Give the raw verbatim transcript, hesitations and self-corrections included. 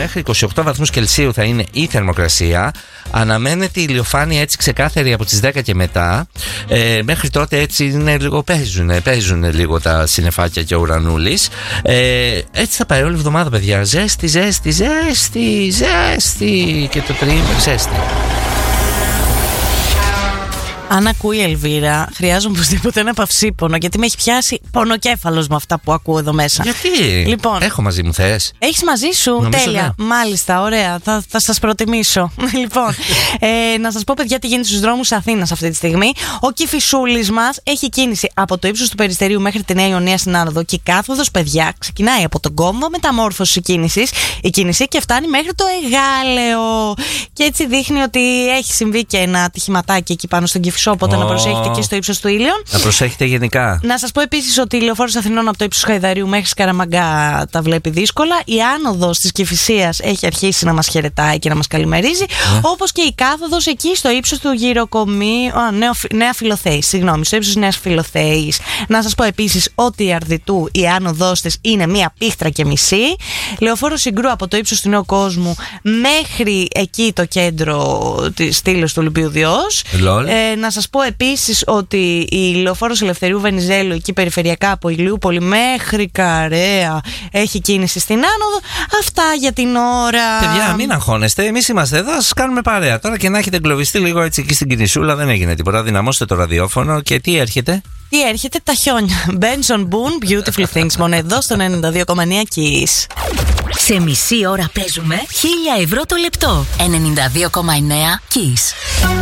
μέχρι είκοσι οκτώ βαθμούς Κελσίου θα είναι η θερμοκρασία. Αναμένεται η ηλιοφάνεια έτσι ξεκάθαρη από τις δέκα και μετά. Ε, μέχρι τότε έτσι είναι λίγο, παίζουν, παίζουν λίγο τα συννεφάκια και ο ουρανούλης. Ε, έτσι θα πάει όλη η εβδομάδα, παιδιά. Ζέστη, ζέστη, ζέστη, ζέστη. Και το τριήμερο ζέστη. Αν ακούει η Ελβίρα, χρειάζομαι οπωσδήποτε ένα παυσίπονο, γιατί με έχει πιάσει πονοκέφαλος με αυτά που ακούω εδώ μέσα. Γιατί? Λοιπόν, έχω μαζί μου, θες? Έχεις μαζί σου? Νομίζω, τέλεια. Ναι. Μάλιστα, ωραία. Θα, θα σας προτιμήσω. Λοιπόν, ε, να σας πω, παιδιά, τι γίνεται στους δρόμους Αθήνας αυτή τη στιγμή. Ο Κηφισούλης μας έχει κίνηση από το ύψος του Περιστερίου μέχρι τη Νέα Ιωνία στην άνοδο. Και η κάθοδος, παιδιά, ξεκινάει από τον Κόμβο, μεταμόρφωση κίνησης, η κίνηση και φτάνει μέχρι το Εγάλεο. Και έτσι δείχνει ότι έχει συμβεί και ένα ατυχηματάκι εκεί πάνω στον Κηφισό. Οπότε oh. να προσέχετε και στο ύψος του Ήλιον. Να προσέχετε γενικά. Να σας πω επίσης ότι η λεωφόρος Αθηνών από το ύψος Χαϊδαρίου μέχρι Σκαραμαγκά τα βλέπει δύσκολα. Η άνοδος της Κηφισίας έχει αρχίσει να μας χαιρετάει και να μας καλημερίζει. Yeah. Όπως και η κάθοδος εκεί στο ύψος του Γυροκομείου. Oh, Νέα Φιλοθέης, συγγνώμη, στο ύψος της Νέας Φιλοθέης. Να σας πω επίσης ότι η Αρδιτού, η άνοδός της είναι μία πίχτρα και μισή. Λεωφόρος Συγκρού από το ύψος του Νέου Κόσμου μέχρι εκεί το κέντρο της στήλος του Ολυμπίου Διός. Ε, να σας πω επίσης ότι η λεωφόρος Ελευθερίου Βενιζέλου εκεί περιφερειακά από Ηλιούπολη μέχρι Καρέα έχει κίνηση στην άνοδο. Αυτά για την ώρα. Παιδιά, μην αγχώνεστε. Εμείς είμαστε εδώ, σας κάνουμε παρέα. Τώρα και να έχετε εγκλωβιστεί λίγο έτσι εκεί στην κινησούλα, δεν έγινε τίποτα. Δυναμώστε το ραδιόφωνο και τι έρχεται. Τι έρχεται, τα χιόνια. Benson Boone, Beautiful Things, μόνο εδώ στον ενενήντα δύο κόμμα εννέα Kiss. Σε μισή ώρα παίζουμε χίλια ευρώ το λεπτό. ενενήντα δύο κόμμα εννέα Kiss.